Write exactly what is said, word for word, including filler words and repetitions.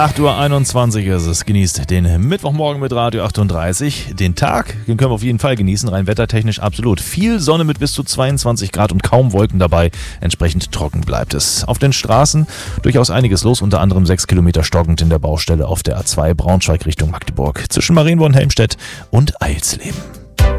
acht Uhr einundzwanzig ist es. Genießt den Mittwochmorgen mit Radio achtunddreißig. Den Tag, den können wir auf jeden Fall genießen, rein wettertechnisch absolut. Viel Sonne mit bis zu zweiundzwanzig Grad und kaum Wolken dabei. Entsprechend trocken bleibt es. Auf den Straßen durchaus einiges los, unter anderem sechs Kilometer stockend in der Baustelle auf der A zwei Braunschweig Richtung Magdeburg. Zwischen Marienborn, Helmstedt und Eilsleben.